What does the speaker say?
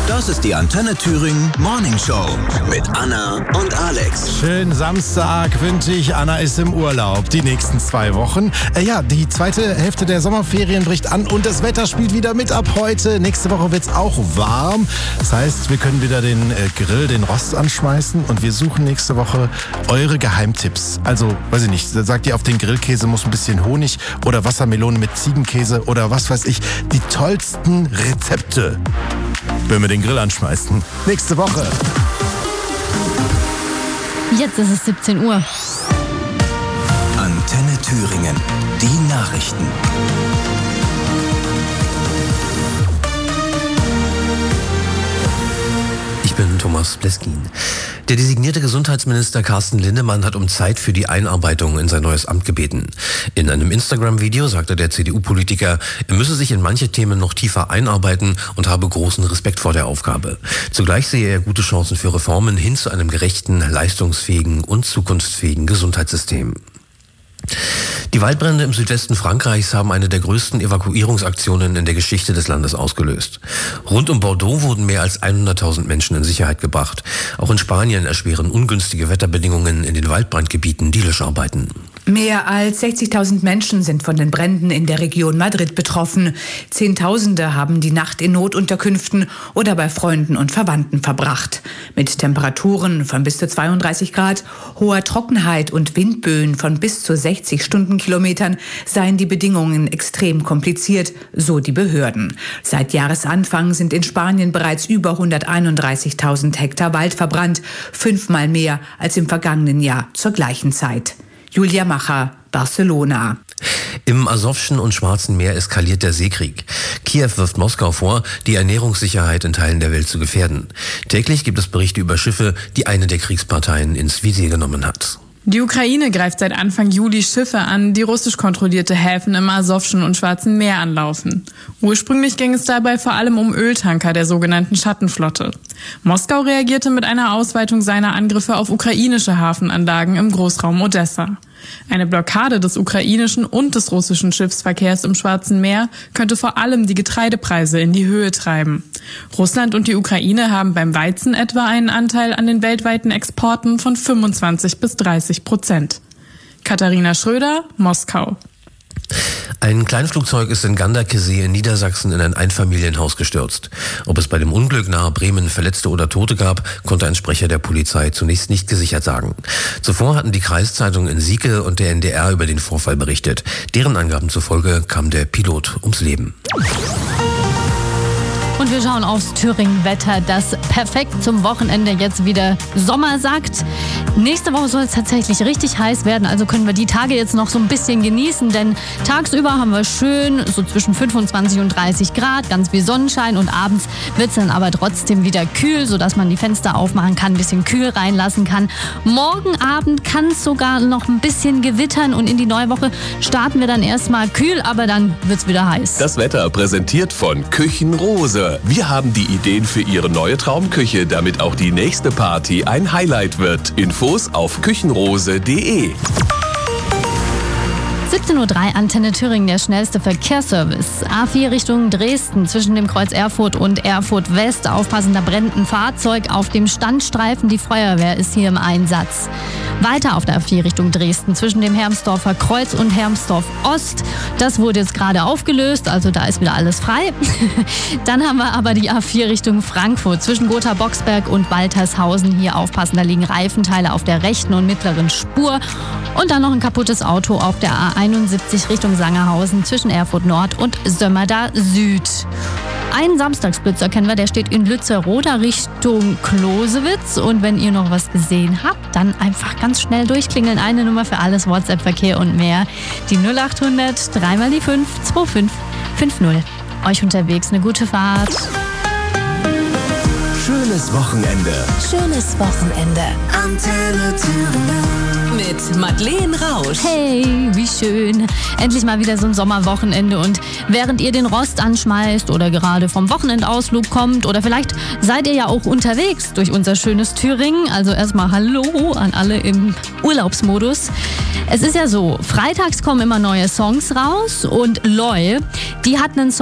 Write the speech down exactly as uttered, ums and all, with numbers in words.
Das ist die Antenne Thüringen Morning Show mit Anna und Alex. Schönen Samstag wünsche ich. Anna ist im Urlaub die nächsten zwei Wochen. Äh, ja, die zweite Hälfte der Sommerferien bricht an und das Wetter spielt wieder mit ab heute. Nächste Woche wird es auch warm. Das heißt, wir können wieder den äh, Grill, den Rost anschmeißen und wir suchen nächste Woche eure Geheimtipps. Also, weiß ich nicht, sagt ihr, auf den Grillkäse muss ein bisschen Honig oder Wassermelone mit Ziegenkäse oder was weiß ich. Die tollsten Rezepte, wenn wir den Grill anschmeißen. Nächste Woche. Jetzt ist es siebzehn Uhr. Antenne Thüringen. Die Nachrichten. Ich bin Thomas Bleskin. Der designierte Gesundheitsminister Carsten Linnemann hat um Zeit für die Einarbeitung in sein neues Amt gebeten. In einem Instagram-Video sagte der C D U-Politiker, er müsse sich in manche Themen noch tiefer einarbeiten und habe großen Respekt vor der Aufgabe. Zugleich sehe er gute Chancen für Reformen hin zu einem gerechten, leistungsfähigen und zukunftsfähigen Gesundheitssystem. Die Waldbrände im Südwesten Frankreichs haben eine der größten Evakuierungsaktionen in der Geschichte des Landes ausgelöst. Rund um Bordeaux wurden mehr als hunderttausend Menschen in Sicherheit gebracht. Auch in Spanien erschweren ungünstige Wetterbedingungen in den Waldbrandgebieten die Löscharbeiten. Mehr als sechzigtausend Menschen sind von den Bränden in der Region Madrid betroffen. Zehntausende haben die Nacht in Notunterkünften oder bei Freunden und Verwandten verbracht. Mit Temperaturen von bis zu zweiunddreißig Grad, hoher Trockenheit und Windböen von bis zu sechzig Stundenkilometern seien die Bedingungen extrem kompliziert, so die Behörden. Seit Jahresanfang sind in Spanien bereits über hunderteinunddreißigtausend Hektar Wald verbrannt, fünfmal mehr als im vergangenen Jahr zur gleichen Zeit. Julia Macher, Barcelona. Im Asowschen und Schwarzen Meer eskaliert der Seekrieg. Kiew wirft Moskau vor, die Ernährungssicherheit in Teilen der Welt zu gefährden. Täglich gibt es Berichte über Schiffe, die eine der Kriegsparteien ins Visier genommen hat. Die Ukraine greift seit Anfang Juli Schiffe an, die russisch kontrollierte Häfen im Asowschen und Schwarzen Meer anlaufen. Ursprünglich ging es dabei vor allem um Öltanker der sogenannten Schattenflotte. Moskau reagierte mit einer Ausweitung seiner Angriffe auf ukrainische Hafenanlagen im Großraum Odessa. Eine Blockade des ukrainischen und des russischen Schiffsverkehrs im Schwarzen Meer könnte vor allem die Getreidepreise in die Höhe treiben. Russland und die Ukraine haben beim Weizen etwa einen Anteil an den weltweiten Exporten von fünfundzwanzig bis dreißig Prozent. Katharina Schröder, Moskau. Ein Kleinflugzeug ist in Ganderkesee in Niedersachsen in ein Einfamilienhaus gestürzt. Ob es bei dem Unglück nahe Bremen Verletzte oder Tote gab, konnte ein Sprecher der Polizei zunächst nicht gesichert sagen. Zuvor hatten die Kreiszeitungen in Sieke und der N D R über den Vorfall berichtet. Deren Angaben zufolge kam der Pilot ums Leben. Und wir schauen aufs Thüringen-Wetter, das perfekt zum Wochenende jetzt wieder Sommer sagt. Nächste Woche soll es tatsächlich richtig heiß werden, also können wir die Tage jetzt noch so ein bisschen genießen, denn tagsüber haben wir schön so zwischen fünfundzwanzig und dreißig Grad, ganz viel Sonnenschein und abends wird es dann aber trotzdem wieder kühl, sodass man die Fenster aufmachen kann, ein bisschen kühl reinlassen kann. Morgen Abend kann es sogar noch ein bisschen gewittern und in die neue Woche starten wir dann erstmal kühl, aber dann wird es wieder heiß. Das Wetter präsentiert von Küchenrose. Wir haben die Ideen für Ihre neue Traumküche, damit auch die nächste Party ein Highlight wird. Infos auf küchenrose punkt de. siebzehn Uhr drei, Antenne Thüringen, der schnellste Verkehrsservice. A vier Richtung Dresden zwischen dem Kreuz Erfurt und Erfurt West. Aufpassen, da brennt ein Fahrzeug auf dem Standstreifen. Die Feuerwehr ist hier im Einsatz. Weiter auf der A vier Richtung Dresden zwischen dem Hermsdorfer Kreuz und Hermsdorf Ost. Das wurde jetzt gerade aufgelöst, also da ist wieder alles frei. Dann haben wir aber die A vier Richtung Frankfurt zwischen Gotha-Boxberg und Waltershausen. Hier aufpassen, da liegen Reifenteile auf der rechten und mittleren Spur. Und dann noch ein kaputtes Auto auf der A einundsiebzig Richtung Sangerhausen zwischen Erfurt Nord und Sömmerda Süd. Einen Samstagsblitzer kennen wir, der steht in Lützerath Richtung Closewitz. Und wenn ihr noch was gesehen habt, dann einfach ganz schnell durchklingeln. Eine Nummer für alles, WhatsApp-Verkehr und mehr. Die null acht hundert, dreimal die fünf, zwei fünf fünf null. Euch unterwegs eine gute Fahrt. Schönes Wochenende. Schönes Wochenende. Antenne Thüringen. Mit Madeleine Rausch. Hey, wie schön. Endlich mal wieder so ein Sommerwochenende. Und während ihr den Rost anschmeißt oder gerade vom Wochenendausflug kommt oder vielleicht seid ihr ja auch unterwegs durch unser schönes Thüringen. Also erstmal Hallo an alle im Urlaubsmodus. Es ist ja so, freitags kommen immer neue Songs raus und Loi, die hat einen Song